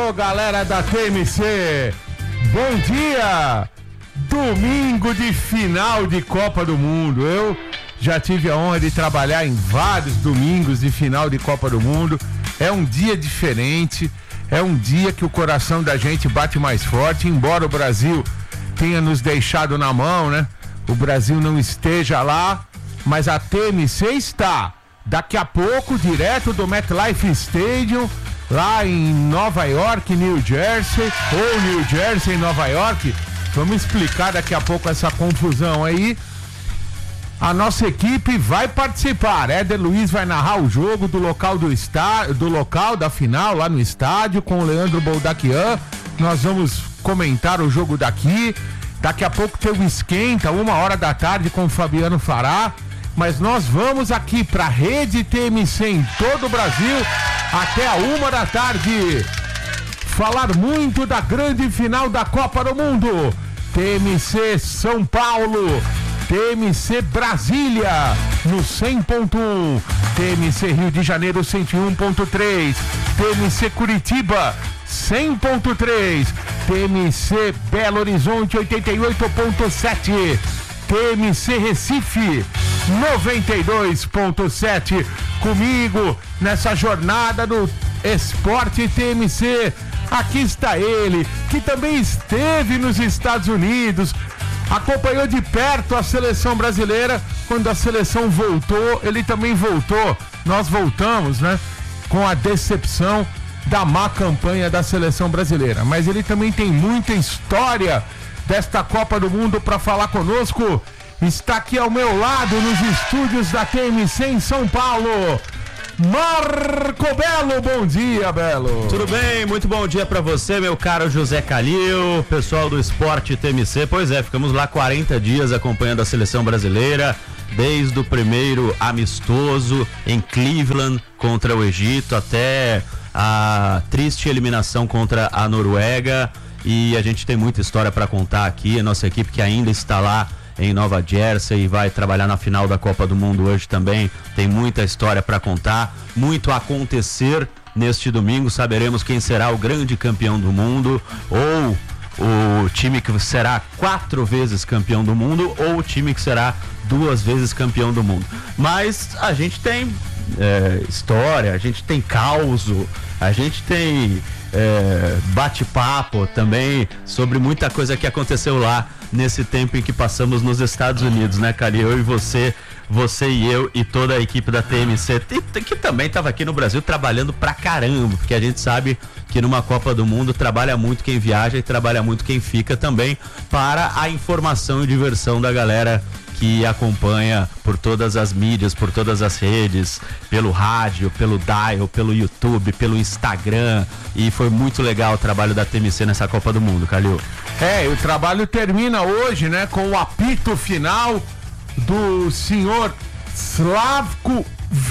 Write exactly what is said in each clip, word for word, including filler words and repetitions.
Alô, galera da T M C, bom dia! Domingo de final de Copa do Mundo. Eu já tive a honra de trabalhar em vários domingos de final de Copa do Mundo. É um dia diferente, é um dia que o coração da gente bate mais forte, embora o Brasil tenha nos deixado na mão, né? O Brasil não esteja lá, mas a T M C está. Daqui a pouco, direto do MetLife Stadium, lá em Nova York, New Jersey, ou New Jersey, Nova York. Vamos explicar daqui a pouco essa confusão aí. A nossa equipe vai participar. Éder Luiz vai narrar o jogo do local do estádio, do local da final lá no estádio com o Leandro Boldaquian. Nós vamos comentar o jogo daqui. Daqui a pouco tem o esquenta, uma hora da tarde com o Fabiano Fará. Mas nós vamos aqui para a Rede T M C em todo o Brasil até a uma da tarde. Falar muito da grande final da Copa do Mundo. T M C São Paulo, T M C Brasília no cem ponto um, T M C Rio de Janeiro cento e um ponto três, T M C Curitiba cem ponto três, T M C Belo Horizonte oitenta e oito ponto sete, T M C Recife noventa e dois ponto sete. Comigo nessa jornada do Esporte T M C. Aqui está ele, que também esteve nos Estados Unidos, acompanhou de perto a seleção brasileira. Quando a seleção voltou, ele também voltou. Nós voltamos, né? Com a decepção da má campanha da seleção brasileira. Mas ele também tem muita história desta Copa do Mundo para falar conosco. Está aqui ao meu lado nos estúdios da T M C em São Paulo, Marco Belo. Bom dia, Belo. Tudo bem? Muito bom dia pra você, meu caro José Calil, pessoal do Esporte T M C. Pois é, ficamos lá quarenta dias acompanhando a seleção brasileira, desde o primeiro amistoso em Cleveland contra o Egito até a triste eliminação contra a Noruega. E a gente tem muita história pra contar aqui. A nossa equipe que ainda está lá em Nova Jersey e vai trabalhar na final da Copa do Mundo hoje também. Tem muita história para contar, muito a acontecer neste domingo. Saberemos quem será o grande campeão do mundo, ou o time que será quatro vezes campeão do mundo, ou o time que será duas vezes campeão do mundo. Mas a gente tem é, história, a gente tem causo, a gente tem é, bate-papo também sobre muita coisa que aconteceu lá nesse tempo em que passamos nos Estados Unidos, né, cara? Eu e você, você e eu e toda a equipe da T M C, que também estava aqui no Brasil trabalhando pra caramba, porque a gente sabe que numa Copa do Mundo trabalha muito quem viaja e trabalha muito quem fica também para a informação e diversão da galera que acompanha por todas as mídias, por todas as redes, pelo rádio, pelo dial, pelo YouTube, pelo Instagram. E foi muito legal o trabalho da T M C nessa Copa do Mundo, Calil. É, o trabalho termina hoje, né, com o apito final do senhor Slavko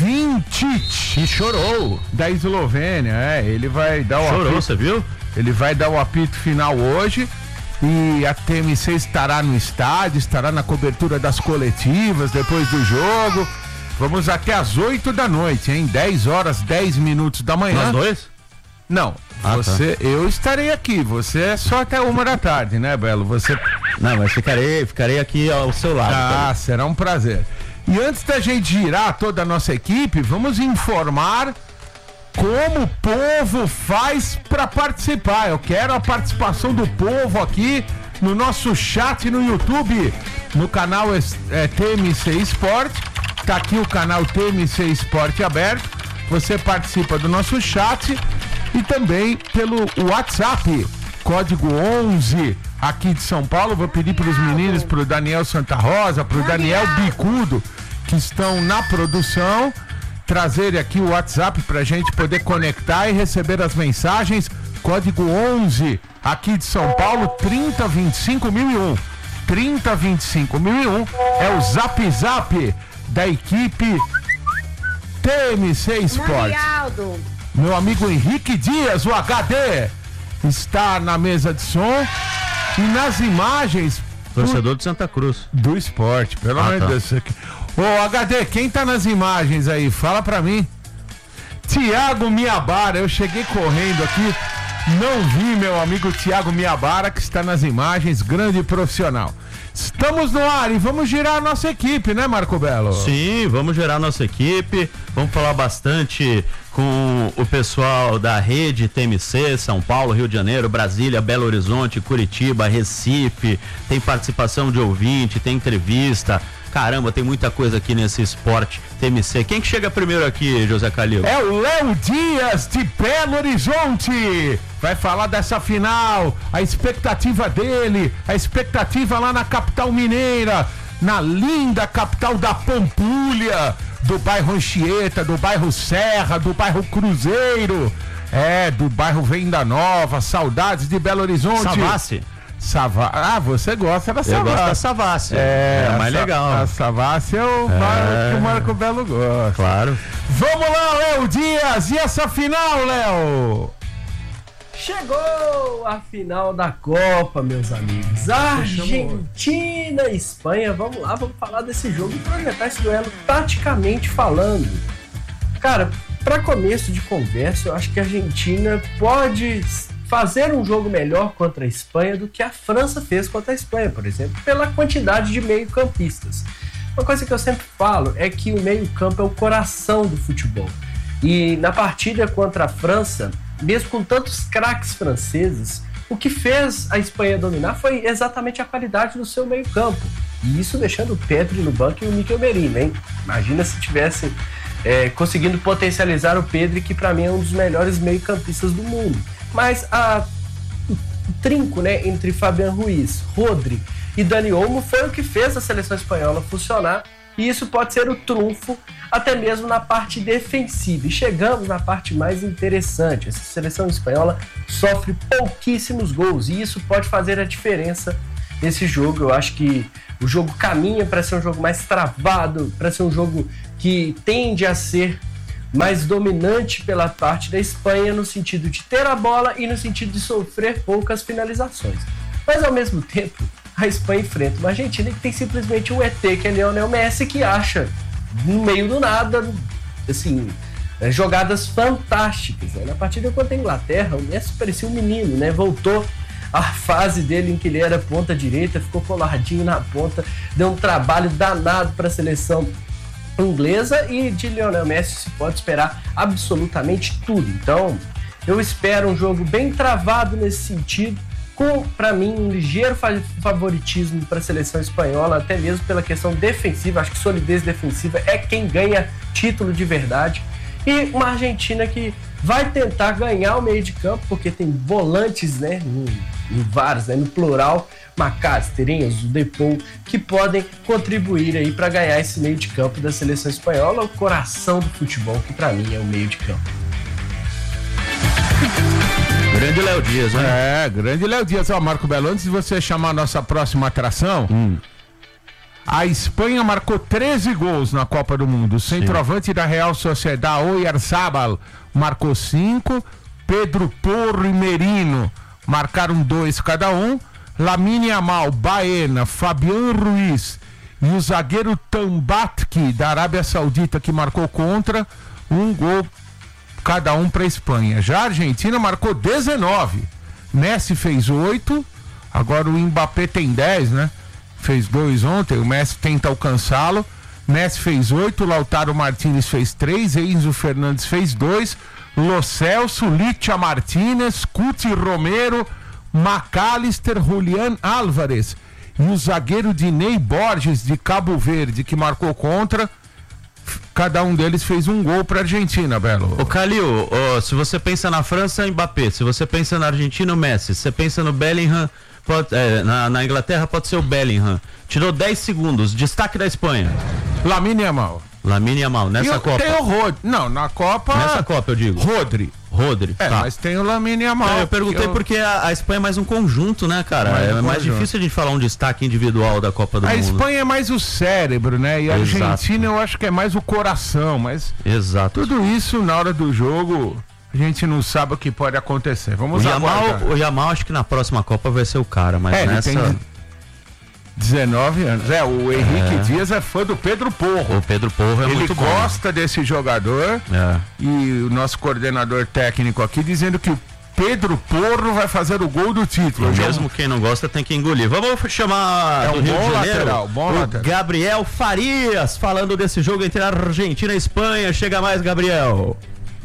Vinčić. E chorou. Da Eslovênia, é, ele vai dar o Chorou, apito, você viu? Ele vai dar o apito final hoje. E a T M C estará no estádio, estará na cobertura das coletivas depois do jogo. Vamos até às oito da noite, hein? dez horas, dez minutos da manhã. Nós dois? Não, ah, você, tá. Eu estarei aqui, você é só até uma da tarde, né, Belo? Você... Não, mas ficarei, ficarei aqui ao seu lado. Ah, cara. Será um prazer. E antes da gente girar toda a nossa equipe, vamos informar como o povo faz para participar. Eu quero a participação do povo aqui no nosso chat no YouTube, no canal é, T M C Esporte. Tá aqui o canal T M C Esporte aberto. Você participa do nosso chat e também pelo WhatsApp, código onze aqui de São Paulo. Vou pedir para os meninos, para o Daniel Santa Rosa, para o Daniel Bicudo, que estão na produção, trazer aqui o WhatsApp pra gente poder conectar e receber as mensagens. Código onze aqui de São Paulo, trinta vinte e cinco mil e um. trinta vinte e cinco mil e um é o Zap Zap da equipe T M C Esporte. Meu amigo Henrique Dias, o H D, está na mesa de som e nas imagens. Torcedor de Santa Cruz. Do esporte, pelo amor de Deus. Ô, H D, quem tá nas imagens aí? Fala pra mim. Tiago Miabara, eu cheguei correndo aqui. Não vi meu amigo Thiago Miabara, que está nas imagens, grande profissional. Estamos no ar e vamos girar a nossa equipe, né, Marco Belo? Sim, vamos girar a nossa equipe, vamos falar bastante com o pessoal da rede T M C, São Paulo, Rio de Janeiro, Brasília, Belo Horizonte, Curitiba, Recife, tem participação de ouvinte, tem entrevista. Caramba, tem muita coisa aqui nesse esporte T M C. Quem que chega primeiro aqui, José Calil? É o Léo Dias, de Belo Horizonte. Vai falar dessa final, a expectativa dele, a expectativa lá na capital mineira, na linda capital da Pampulha, do bairro Anchieta, do bairro Serra, do bairro Cruzeiro, é, do bairro Venda Nova, saudades de Belo Horizonte. Savassi. Sava... Ah, você gosta da Savassi. Eu gosto da Savassi. É, é mais a legal. A Savassi é o é... que o Marco Belo gosta. Claro. Vamos lá, Léo Dias. E essa final, Léo? Chegou a final da Copa, meus amigos. Argentina e Espanha. Vamos lá, vamos falar desse jogo e projetar esse duelo taticamente falando. Cara, para começo de conversa, eu acho que a Argentina pode fazer um jogo melhor contra a Espanha do que a França fez contra a Espanha, por exemplo, pela quantidade de meio-campistas. Uma coisa que eu sempre falo é que o meio-campo é o coração do futebol. E na partida contra a França, mesmo com tantos craques franceses, o que fez a Espanha dominar foi exatamente a qualidade do seu meio-campo. E isso deixando o Pedri no banco e o Mikel Merino, hein? Imagina se tivesse é, conseguindo potencializar o Pedri, que para mim é um dos melhores meio-campistas do mundo. Mas a, o trinco, né, entre Fabián Ruiz, Rodri e Dani Olmo foi o que fez a seleção espanhola funcionar, e isso pode ser o trunfo até mesmo na parte defensiva. E chegamos na parte mais interessante. Essa seleção espanhola sofre pouquíssimos gols e isso pode fazer a diferença nesse jogo. Eu acho que o jogo caminha para ser um jogo mais travado, para ser um jogo que tende a ser mais dominante pela parte da Espanha, no sentido de ter a bola e no sentido de sofrer poucas finalizações. Mas ao mesmo tempo, a Espanha enfrenta uma Argentina que tem simplesmente um E T, que é Lionel Messi, que acha no meio do nada, assim, jogadas fantásticas, né? Na partida contra a Inglaterra, o Messi parecia um menino, né? Voltou à fase dele em que ele era ponta direita, ficou coladinho na ponta, deu um trabalho danado para a seleção inglesa, e de Lionel Messi se pode esperar absolutamente tudo. Então eu espero um jogo bem travado nesse sentido, com, para mim, um ligeiro favoritismo para a seleção espanhola, até mesmo pela questão defensiva. Acho que solidez defensiva é quem ganha título de verdade, e uma Argentina que vai tentar ganhar o meio de campo, porque tem volantes, né, em, em vários, né, no plural, McAllister, Enzo, Depou, que podem contribuir aí para ganhar esse meio de campo da seleção espanhola, o coração do futebol, que para mim é o meio de campo. Grande Léo Dias, né? É, grande Léo Dias. Ó, Marco Belo, antes de você chamar a nossa próxima atração, hum. a Espanha marcou treze gols na Copa do Mundo. O centroavante Sim. da Real Sociedad, Oyarzabal, marcou cinco. Pedro Porro e Merino marcaram dois cada um. Lamine Yamal, Baena, Fabián Ruiz e o zagueiro Tambatki, da Arábia Saudita, que marcou contra, um gol cada um para a Espanha. Já a Argentina marcou dezenove. Messi fez oito. Agora o Mbappé tem dez, né? Fez dois ontem. O Messi tenta alcançá-lo. Messi fez oito. Lautaro Martínez fez três. Enzo Fernandes fez dois. Lo Celso, Licha Martínez, Cuti Romero, McAllister, Julián Álvarez e o zagueiro Dinei Borges, de Cabo Verde, que marcou contra. Cada um deles fez um gol para a Argentina, Belo. Ô Calil, oh, se você pensa na França, Mbappé. Se você pensa na Argentina, o Messi. Se você pensa no Bellingham, pode, é, na, na Inglaterra pode ser o Bellingham. Tirou dez segundos. Destaque da Espanha. Lamine Yamal. Lamine Yamal, nessa e Copa. Tem o Rodri. Não, na Copa... Nessa Copa, eu digo. Rodri. Rodri, é, tá. mas tem o Lamine Yamal. Não, eu perguntei eu... porque a, a Espanha é mais um conjunto, né, cara? Mais é um mais conjunto. Difícil a gente falar um destaque individual da Copa do a Mundo. A Espanha é mais o cérebro, né? E a Exato. Argentina eu acho que é mais o coração, mas... Exato. Tudo isso, na hora do jogo, a gente não sabe o que pode acontecer. Vamos o Yamal, aguardar. O Yamal acho que na próxima Copa vai ser o cara, mas é, nessa... Ele tem dezenove anos. É, o Henrique é. Dias é fã do Pedro Porro. O Pedro Porro é ele muito bom. Ele gosta desse jogador. É. E o nosso coordenador técnico aqui dizendo que o Pedro Porro vai fazer o gol do título. Mesmo quem não gosta tem que engolir. Vamos chamar é um do Rio bom de Janeiro, lateral, bom o lateral. Gabriel Farias, falando desse jogo entre a Argentina e a Espanha. Chega mais, Gabriel.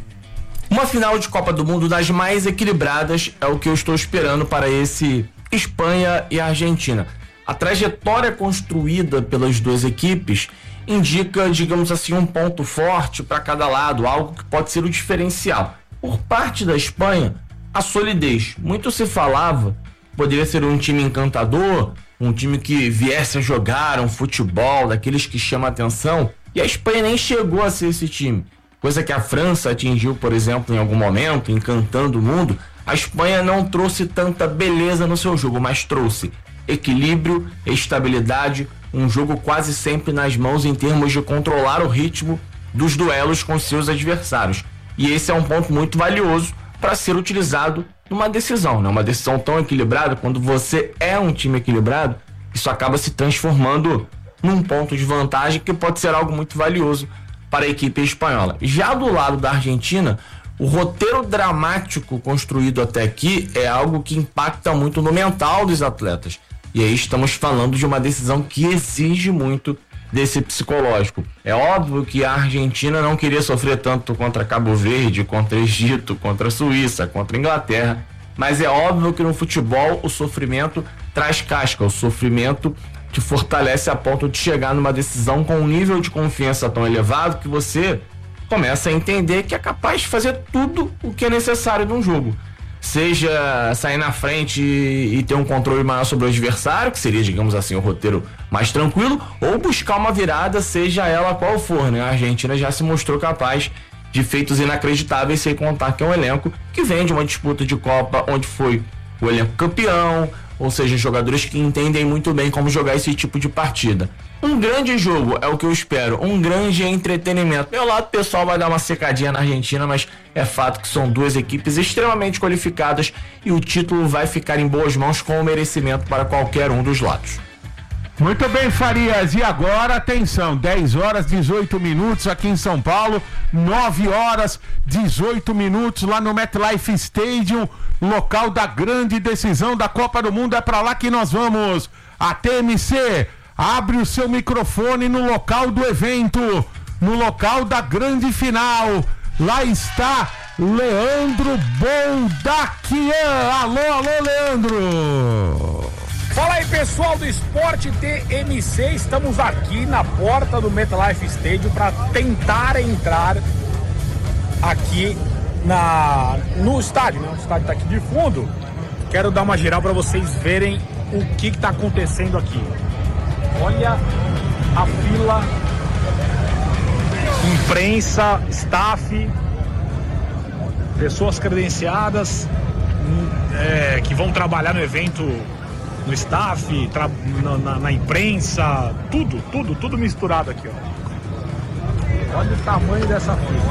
Uma final de Copa do Mundo das mais equilibradas é o que eu estou esperando para esse Espanha e Argentina. A trajetória construída pelas duas equipes indica, digamos assim, um ponto forte para cada lado, algo que pode ser o diferencial. Por parte da Espanha, a solidez. Muito se falava, poderia ser um time encantador, um time que viesse a jogar um futebol daqueles que chama atenção, e a Espanha nem chegou a ser esse time. Coisa que a França atingiu, por exemplo, em algum momento, encantando o mundo. A Espanha não trouxe tanta beleza no seu jogo, mas trouxe equilíbrio, estabilidade, um jogo quase sempre nas mãos em termos de controlar o ritmo dos duelos com seus adversários. E esse é um ponto muito valioso para ser utilizado numa decisão, né? Uma decisão tão equilibrada, quando você é um time equilibrado, isso acaba se transformando num ponto de vantagem que pode ser algo muito valioso para a equipe espanhola. Já do lado da Argentina, o roteiro dramático construído até aqui é algo que impacta muito no mental dos atletas. E aí estamos falando de uma decisão que exige muito desse psicológico. É óbvio que a Argentina não queria sofrer tanto contra Cabo Verde, contra Egito, contra a Suíça, contra a Inglaterra, mas é óbvio que no futebol o sofrimento traz casca, o sofrimento te fortalece a ponto de chegar numa decisão com um nível de confiança tão elevado que você começa a entender que é capaz de fazer tudo o que é necessário num jogo. Seja sair na frente e ter um controle maior sobre o adversário, que seria, digamos assim, o roteiro mais tranquilo, ou buscar uma virada, seja ela qual for, né? A Argentina já se mostrou capaz de feitos inacreditáveis, sem contar que é um elenco que vem de uma disputa de Copa onde foi o elenco campeão, ou seja, jogadores que entendem muito bem como jogar esse tipo de partida. Um grande jogo é o que eu espero, um grande entretenimento. Meu lado pessoal vai dar uma secadinha na Argentina, mas é fato que são duas equipes extremamente qualificadas e o título vai ficar em boas mãos com o merecimento para qualquer um dos lados. Muito bem, Farias, e agora, atenção, dez horas, dezoito minutos aqui em São Paulo, nove horas, dezoito minutos lá no MetLife Stadium, local da grande decisão da Copa do Mundo, é pra lá que nós vamos. A T M C abre o seu microfone no local do evento, no local da grande final. Lá está Leandro Boldaquian. Alô, alô, Leandro. Fala aí, pessoal do Esporte T M C, estamos aqui na porta do MetLife Stadium para tentar entrar aqui na, no estádio, né? O estádio está aqui de fundo. Quero dar uma geral para vocês verem o que está acontecendo aqui. Olha a fila, imprensa, staff, pessoas credenciadas é, que vão trabalhar no evento, no staff, tra- na, na, na imprensa, tudo, tudo, tudo misturado aqui, ó. Olha o tamanho dessa fila.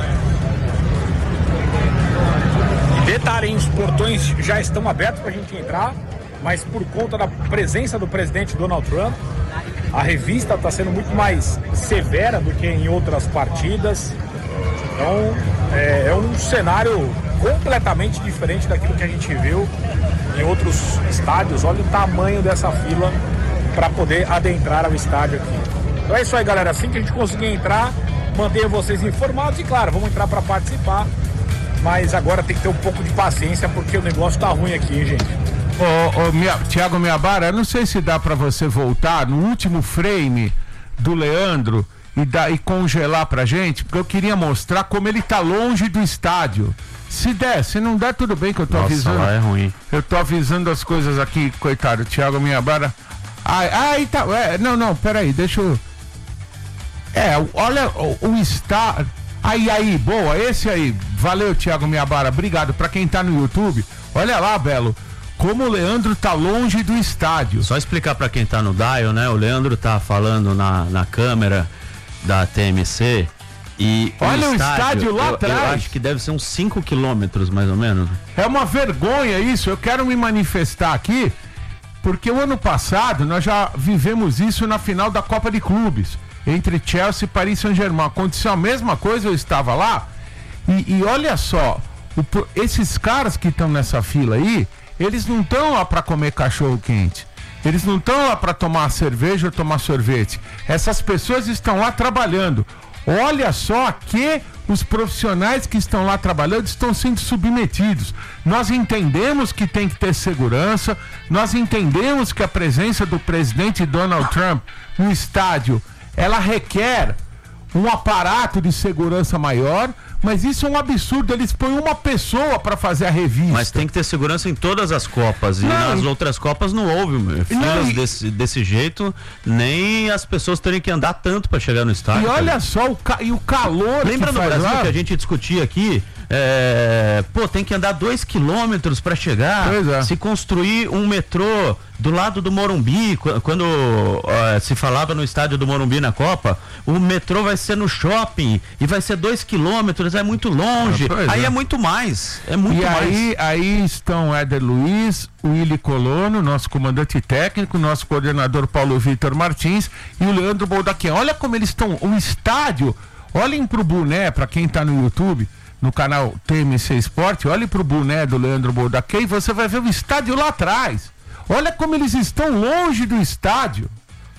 Detalhe, os portões já estão abertos para a gente entrar, mas por conta da presença do presidente Donald Trump, a revista está sendo muito mais severa do que em outras partidas. Então é, é um cenário completamente diferente daquilo que a gente viu em outros estádios. Olha o tamanho dessa fila para poder adentrar ao estádio aqui. Então é isso aí, galera. Assim que a gente conseguir entrar, mantenha vocês informados e, claro, vamos entrar para participar. Mas agora tem que ter um pouco de paciência porque o negócio tá ruim aqui, hein, gente? Ô, ô, Mia, Thiago Miabara, eu não sei se dá pra você voltar no último frame do Leandro e, dar, e congelar pra gente, porque eu queria mostrar como ele tá longe do estádio. Se der, se não der, tudo bem que eu tô Nossa, avisando. lá é ruim. Eu tô avisando as coisas aqui, coitado, Thiago Miabara. Ai, ai, tá. É, não, não, peraí, deixa eu. É, olha o, o estádio. Aí, aí, boa, esse aí. Valeu, Thiago Miabara, obrigado. Pra quem tá no YouTube, olha lá, Belo, como o Leandro tá longe do estádio. Só explicar pra quem tá no dial, né? O Leandro tá falando na, na câmera da T M C e olha o estádio, o estádio lá eu, atrás. Eu acho que deve ser uns cinco quilômetros, mais ou menos. É uma vergonha isso, eu quero me manifestar aqui, porque o ano passado nós já vivemos isso na final da Copa de Clubes, entre Chelsea e Paris Saint-Germain. Aconteceu a mesma coisa, eu estava lá, e, e olha só, O, esses caras que estão nessa fila aí, eles não estão lá para comer cachorro quente. Eles não estão lá para tomar cerveja ou tomar sorvete. Essas pessoas estão lá trabalhando. Olha só que os profissionais que estão lá trabalhando estão sendo submetidos. Nós entendemos que tem que ter segurança, nós entendemos que a presença do presidente Donald Trump no estádio, ela requer um aparato de segurança maior, mas isso é um absurdo, eles põem uma pessoa para fazer a revista. Mas tem que ter segurança em todas as Copas, não, e nas outras Copas não houve filas e... desse, desse jeito, nem as pessoas terem que andar tanto para chegar no estádio. E olha só, o, ca... e o calor. Lembra que no faz Brasil lá? Que a gente discutia aqui? É, pô, tem que andar dois quilômetros para chegar. É. Se construir um metrô do lado do Morumbi, quando uh, se falava no estádio do Morumbi na Copa, o metrô vai ser no shopping e vai ser dois quilômetros, é muito longe. É, aí é. é muito mais, é muito e mais. aí, aí estão Éder Luiz, o Willy Colono, nosso comandante técnico, nosso coordenador Paulo Vitor Martins e o Leandro Boldaquian. Olha como eles estão, o estádio, olhem pro boné, para quem tá no YouTube, no canal T M C Esporte, olhe pro boné do Leandro Boldaquian e você vai ver o estádio lá atrás. Olha como eles estão longe do estádio.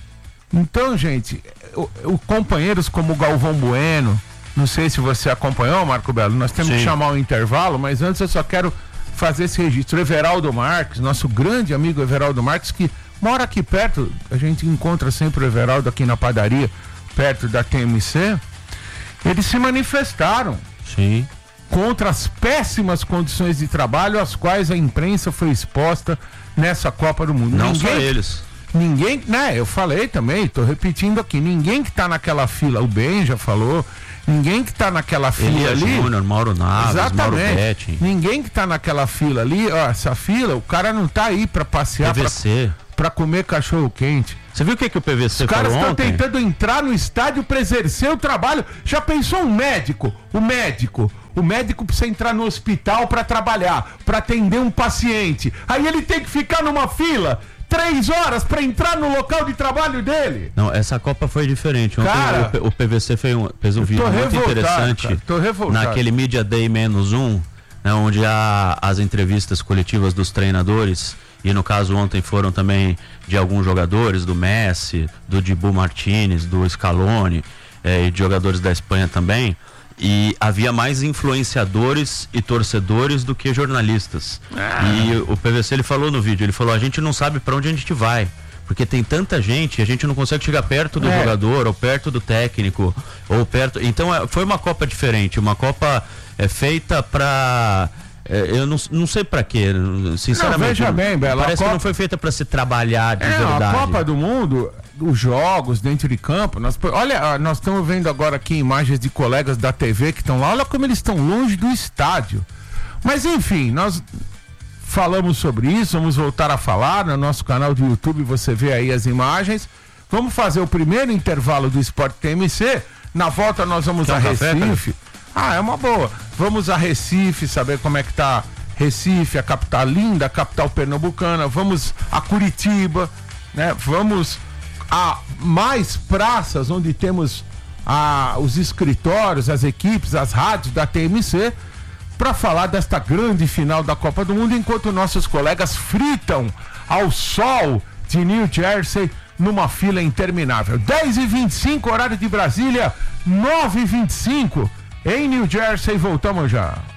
Então, gente, o, o companheiros como o Galvão Bueno, não sei se você acompanhou, Marco Belo, nós temos Sim. que chamar o intervalo, mas antes eu só quero fazer esse registro. O Everaldo Marques, nosso grande amigo Everaldo Marques, que mora aqui perto, a gente encontra sempre o Everaldo aqui na padaria, perto da T M C, eles se manifestaram. Sim. Contra as péssimas condições de trabalho às quais a imprensa foi exposta nessa Copa do Mundo. Não ninguém, só eles. Ninguém, né, eu falei também, tô repetindo aqui, ninguém que tá naquela fila, o Ben já falou, ninguém que tá naquela fila Elias ali... Júnior, Mauro Naves, exatamente, Mauro Betti. Ninguém que tá naquela fila ali, ó, essa fila, o cara não tá aí pra passear, P V C. Pra, pra comer cachorro quente. Você viu o que, que o P V C Os falou caras estão ontem? tentando entrar no estádio para exercer o trabalho. Já pensou um médico? O médico. O médico precisa entrar no hospital para trabalhar, para atender um paciente. Aí ele tem que ficar numa fila três horas para entrar no local de trabalho dele. Não, essa Copa foi diferente. Ontem cara, o, o P V C fez um, fez um vídeo muito interessante. Cara, tô revoltado. Naquele Media Day menos um, né, onde há as entrevistas coletivas dos treinadores. E no caso ontem foram também de alguns jogadores, do Messi, do Dibu Martínez, do Scaloni, eh, e de jogadores da Espanha também. E havia mais influenciadores e torcedores do que jornalistas. Ah. E o P V C ele falou no vídeo, ele falou, a gente não sabe para onde a gente vai, porque tem tanta gente, a gente não consegue chegar perto do é. jogador, ou perto do técnico, ou perto... Então foi uma Copa diferente, uma Copa é, feita para... Eu não, não sei pra quê, sinceramente. Não, veja bem, Bela. Parece Copa... que não foi feita pra se trabalhar de é, verdade. A Copa do Mundo, os jogos dentro de campo, nós, olha, nós estamos vendo agora aqui imagens de colegas da T V que estão lá, olha como eles estão longe do estádio. Mas enfim, nós falamos sobre isso, vamos voltar a falar no nosso canal do YouTube, você vê aí as imagens. Vamos fazer o primeiro intervalo do Esporte T M C, na volta nós vamos Quer a Recife. Café, Ah, é uma boa. Vamos a Recife, saber como é que tá Recife, a capital linda, a capital pernambucana. Vamos a Curitiba, né? Vamos a mais praças onde temos a, os escritórios, as equipes, as rádios da T M C, para falar desta grande final da Copa do Mundo, enquanto nossos colegas fritam ao sol de New Jersey numa fila interminável. dez e vinte e cinco, horário de Brasília, nove e vinte e cinco. Em New Jersey, voltamos já.